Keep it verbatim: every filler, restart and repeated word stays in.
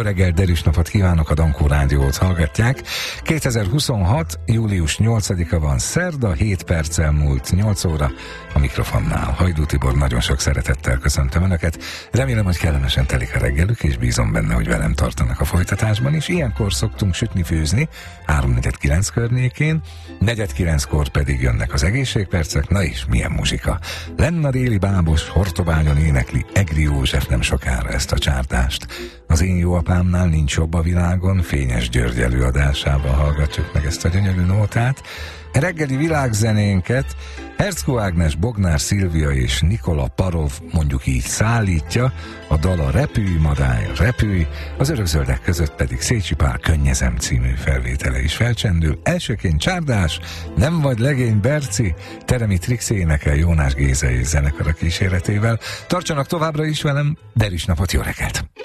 Jó reggel, derűs napot kívánok, a Dankó Rádiót hallgatják. kétezer-huszonhat. július nyolcadika van, szerda, hét perccel múlt nyolc óra, a mikrofonnál Hajdú Tibor, nagyon sok szeretettel köszöntöm Önöket. Remélem, hogy kellemesen telik a reggelük, és bízom benne, hogy velem tartanak a folytatásban is. Ilyenkor szoktunk sütni-főzni, háromnegyed kilenc környékén, negyed kilenckor pedig jönnek az egészségpercek. Na és milyen muzsika! Lenna Déli Bábos Hortobányon énekli Egri József nem sokára ezt a csárdást. Az én jó apámnál nincs jobb a világon, Fényes György előadásában hallgatjuk meg ezt a gyönyörű nótát. A reggeli világzenénket Herckó Ágnes, Bognár Szilvia és Nikola Parov, mondjuk így, szállítja, a dala Repülj, Madály, repülj, az örökzöldek között pedig Szécsi Pál Könnyezem című felvétele is felcsendül. Elsőként csárdás, Nem vagy legény Berci, Teremi Trix énekel Jónás Géza és zenekara kíséretével. Tartsanak továbbra is velem, derűs napot, jó reggelt!